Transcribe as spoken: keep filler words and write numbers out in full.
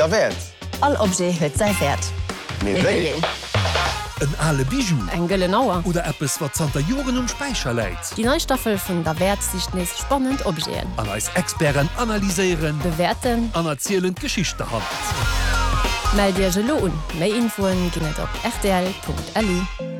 der Wert. All Obje huet sei Wert. Ein alle Bijou Eng Gëllenauer. oder etwas, was Santa Joren um Speicher leiht. Die Neustaffel vun der Wertsicht nes spannend Objeien. An als Experten analysieren, Bewerten, anerzählen Geschichte hand. meld Dir gelo un. Méi Infoen ginnet op r t l punkt l u.